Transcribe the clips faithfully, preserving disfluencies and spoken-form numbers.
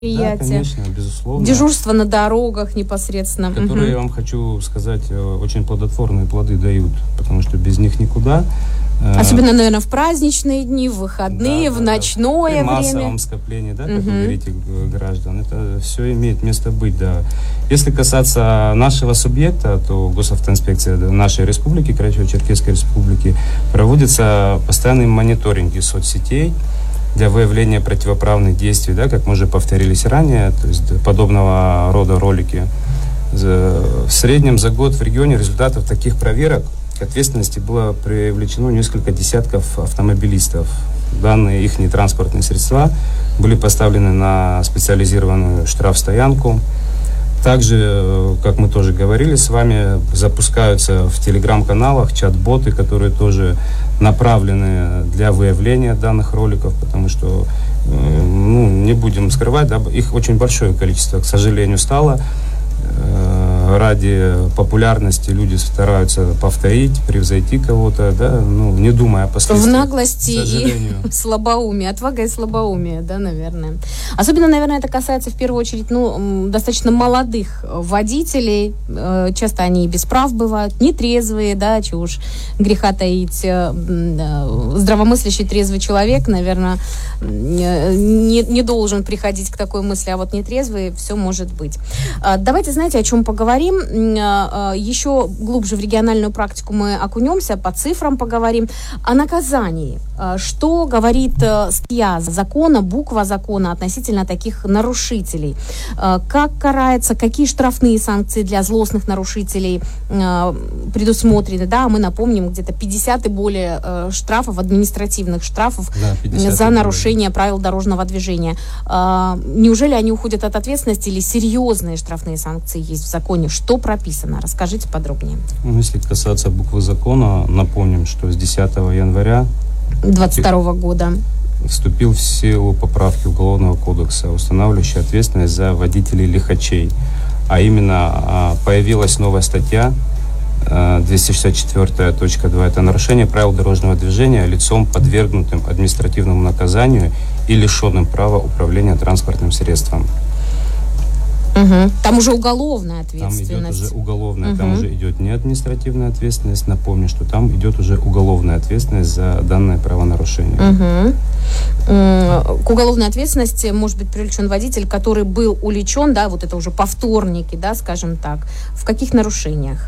Да, конечно, безусловно. Дежурство на дорогах непосредственно. Которые, угу. я вам хочу сказать, очень плодотворные плоды дают, потому что без них никуда. Особенно, наверное, в праздничные дни, в выходные, да, в да, ночное да. время. В массовом скоплении, да, как угу. вы говорите, граждан. Это все имеет место быть, да. Если касаться нашего субъекта, то Госавтоинспекция нашей республики, Карачаево-Черкесской республики, проводится постоянный мониторинг соцсетей для выявления противоправных действий, да, как мы уже повторились ранее, то есть подобного рода ролики. В среднем за год в регионе результатов таких проверок к ответственности было привлечено несколько десятков автомобилистов. Данные их транспортные средства были поставлены на специализированную штрафстоянку. Также, как мы тоже говорили с вами, запускаются в телеграм-каналах чат-боты, которые тоже направлены для выявления данных роликов, потому что, ну, не будем скрывать, да, их очень большое количество, к сожалению, стало. Ради популярности люди стараются повторить, превзойти кого-то, да, ну, не думая о последствиях. В наглости и слабоумии, отвага и слабоумие, да, наверное. Особенно, наверное, это касается в первую очередь, ну, достаточно молодых водителей. Часто они и без прав бывают, нетрезвые, да, чего уж греха таить. Здравомыслящий трезвый человек, наверное, не, не должен приходить к такой мысли, а вот нетрезвый, все может быть. Давайте, знаете, о чем поговорим? Еще глубже в региональную практику мы окунемся, по цифрам поговорим. О наказании. Что говорит статья закона, буква закона относительно таких нарушителей? Как карается, какие штрафные санкции для злостных нарушителей предусмотрены? Да, мы напомним, где-то пятьдесят и более штрафов, административных штрафов, да, за нарушение правил дорожного движения. Неужели они уходят от ответственности или серьезные штрафные санкции есть в законе? Что прописано? Расскажите подробнее. Ну, если касаться буквы закона, напомним, что с десятого января двадцать второго года вступил в силу поправки Уголовного кодекса, устанавливающие ответственность за водителей лихачей. А именно появилась новая статья двести шестьдесят четыре точка два. Это нарушение правил дорожного движения лицом, подвергнутым административному наказанию и лишенным права управления транспортным средством. Угу. Там уже уголовная ответственность. Там идет уже уголовная, угу. там уже идет не административная ответственность. Напомню, что там идет уже уголовная ответственность за данное правонарушение. Угу. К уголовной ответственности может быть привлечен водитель, который был уличен, да, вот это уже повторники, да, скажем так. В каких нарушениях?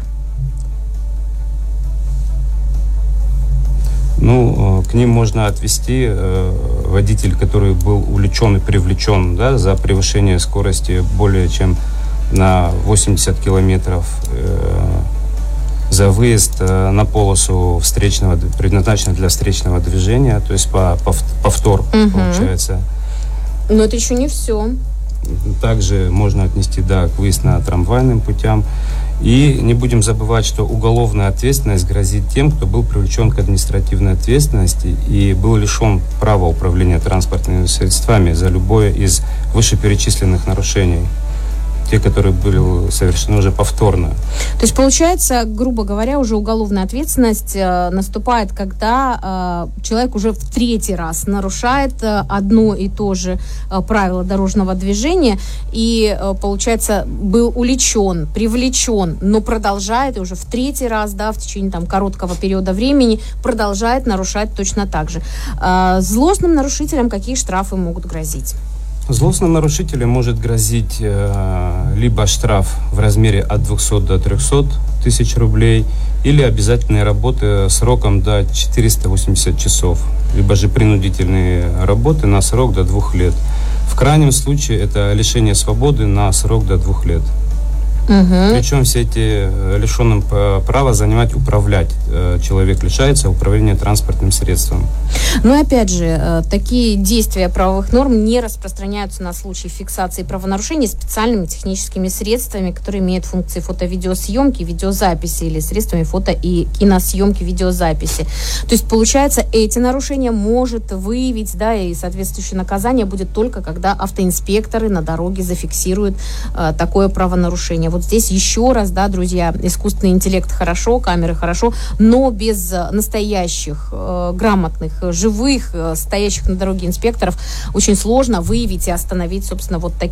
Ну, к ним можно отвести э, водитель, который был увлечен и привлечен, да, за превышение скорости более чем на восемьдесят километров, э, за выезд э, на полосу встречного, предназначенного для встречного движения, то есть по, по, повтор, угу. получается. Но это еще не все. Также можно отнести, да, к выезд на трамвайным путям. И не будем забывать, что уголовная ответственность грозит тем, кто был привлечен к административной ответственности и был лишен права управления транспортными средствами за любое из вышеперечисленных нарушений, те, которые были совершены уже повторно. То есть, получается, грубо говоря, уже уголовная ответственность э, наступает, когда э, человек уже в третий раз нарушает э, одно и то же э, правило дорожного движения и, э, получается, был уличен, привлечен, но продолжает уже в третий раз, да, в течение там короткого периода времени продолжает нарушать точно так же. Э, злостным нарушителям какие штрафы могут грозить? Злостным нарушителям может грозить э, либо штраф в размере от двухсот до трехсот тысяч рублей, или обязательные работы сроком до четырёхсот восьмидесяти часов, либо же принудительные работы на срок до двух лет. В крайнем случае это лишение свободы на срок до двух лет. Угу. Причем все эти лишенным права занимать, управлять. Человек лишается управления транспортным средством. Но опять же, такие действия правовых норм не распространяются на случай фиксации правонарушений специальными техническими средствами, которые имеют функции фото-видеосъемки, видеозаписи или средствами фото- и киносъемки, видеозаписи. То есть, получается, эти нарушения может выявить, да, и соответствующее наказание будет только когда автоинспекторы на дороге зафиксируют э, такое правонарушение. Вот здесь еще раз, да, друзья, искусственный интеллект хорошо, камеры хорошо, но без настоящих, э, грамотных, живых, э, стоящих на дороге инспекторов очень сложно выявить и остановить, собственно, вот такие